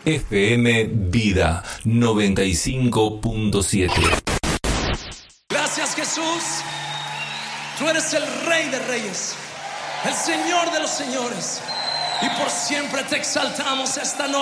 FM Vida 95.7. Gracias, Jesús. Tú eres el Rey de Reyes, el Señor de los Señores, y por siempre te exaltamos esta noche.